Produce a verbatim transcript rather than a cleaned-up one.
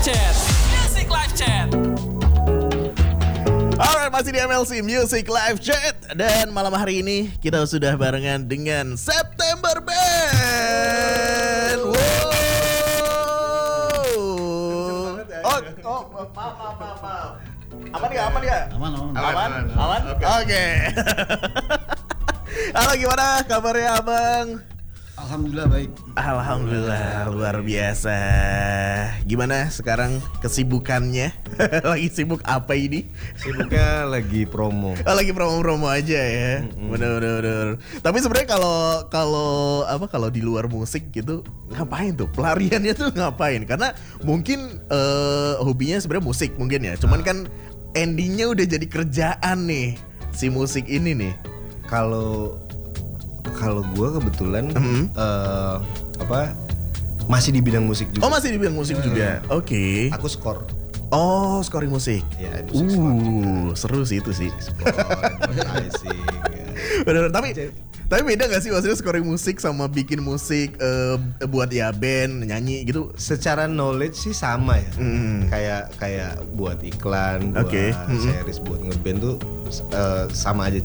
Chat. Music Live Chat. Alright, masih di M L C Music Live Chat. Dan malam hari ini kita sudah barengan dengan September Band. Wow. Oh, oh, maaf, maaf, maaf, maaf. Aman ya, aman ya? Aman, aman. Aman, aman. Oke. Okay. Halo, gimana kabarnya abang? Alhamdulillah baik. Alhamdulillah luar biasa. Gimana sekarang kesibukannya? Lagi sibuk apa ini? Sibuknya lagi promo. Oh, lagi promo-promo aja ya. Mm-mm. Bener bener bener. Tapi sebenarnya kalau kalau apa kalau di luar musik gitu ngapain tuh? Pelariannya tuh ngapain? Karena mungkin uh, hobinya sebenarnya musik mungkin ya. Cuman kan endingnya udah jadi kerjaan nih si musik ini nih. Kalau kalau gue kebetulan Mhm. eh, apa masih di bidang musik juga. Oh, masih di bidang musik juga. Oke. Aku skor. Oh, scoring musik. Ya, musik skor Uh, seru sih itu sih. skor, advertising. Ya. Bener, tapi tapi beda gak sih maksudnya scoring musik sama bikin musik eh, buat ya band nyanyi gitu? Secara knowledge sih sama ya. Mm. Kayak kayak buat iklan, buat Oke. Mm-mm. series, buat ngeband tuh eh, sama aja.